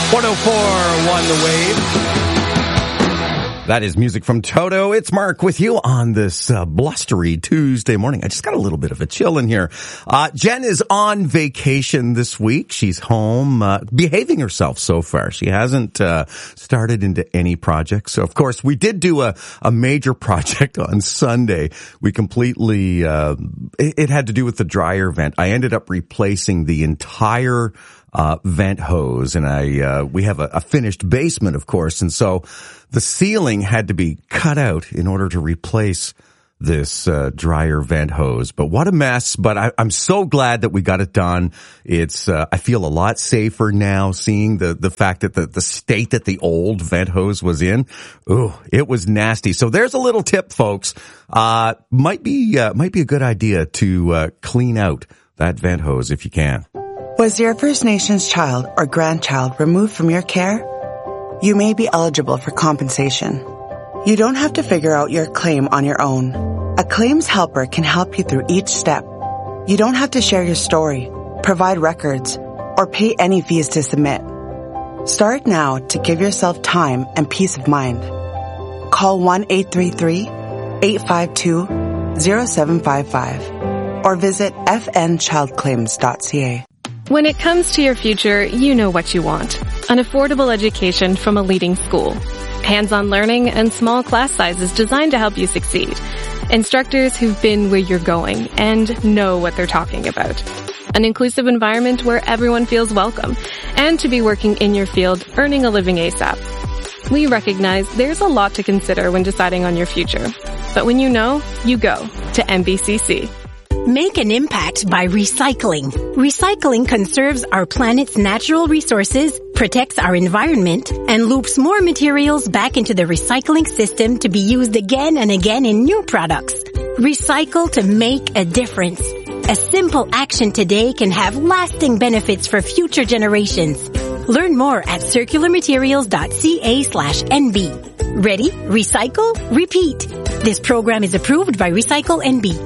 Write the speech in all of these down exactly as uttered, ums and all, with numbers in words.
one oh four one The Wave. That is music from Toto. It's Mark with you on this uh, blustery Tuesday morning. I just got a little bit of a chill in here. Uh, Jen is on vacation this week. She's home, uh, behaving herself so far. She hasn't uh, started into any projects. So, of course, we did do a, a major project on Sunday. We completely, uh, it, it had to do with the dryer vent. I ended up replacing the entire Uh, vent hose, and I, uh, we have a, a finished basement, of course, and so the ceiling had to be cut out in order to replace this, uh, dryer vent hose. But what a mess, but I, I'm so glad that we got it done. It's, uh, I feel a lot safer now seeing the, the fact that the, the state that the old vent hose was in. Ooh, it was nasty. So there's a little tip, folks. Uh, might be, uh, might be a good idea to, uh, clean out that vent hose if you can. Was your First Nations child or grandchild removed from your care? You may be eligible for compensation. You don't have to figure out your claim on your own. A claims helper can help you through each step. You don't have to share your story, provide records, or pay any fees to submit. Start now to give yourself time and peace of mind. Call one eight three three, eight five two, zero seven five five or visit f n child claims dot c a. When it comes to your future, you know what you want. An affordable education from a leading school. Hands-on learning and small class sizes designed to help you succeed. Instructors who've been where you're going and know what they're talking about. An inclusive environment where everyone feels welcome. And to be working in your field, earning a living ASAP. We recognize there's a lot to consider when deciding on your future. But when you know, you go to M B C C. Make an impact by recycling. Recycling conserves our planet's natural resources, protects our environment, and loops more materials back into the recycling system to be used again and again in new products. Recycle to make a difference. A simple action today can have lasting benefits for future generations. Learn more at circularmaterials.ca slash NB. Ready? Recycle? Repeat. This program is approved by Recycle N B.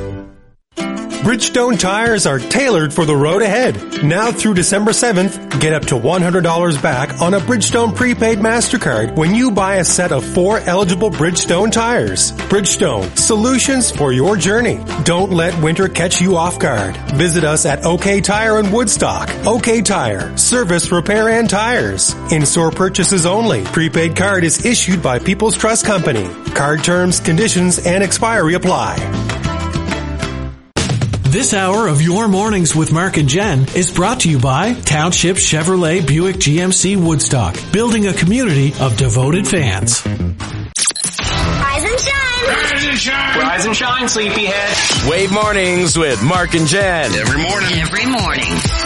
Bridgestone tires are tailored for the road ahead. Now through December seventh, get up to one hundred dollars back on a Bridgestone prepaid MasterCard when you buy a set of four eligible Bridgestone tires. Bridgestone, solutions for your journey. Don't let winter catch you off guard. Visit us at OK Tire in Woodstock. OK Tire, service, repair, and tires. In-store purchases only. Prepaid card is issued by People's Trust Company. Card terms, conditions, and expiry apply. This hour of Your Mornings with Mark and Jen is brought to you by Township Chevrolet Buick G M C Woodstock, building a community of devoted fans. Rise and shine! Rise and shine! Rise and shine, sleepyhead! Wave Mornings with Mark and Jen. Every morning. Every morning.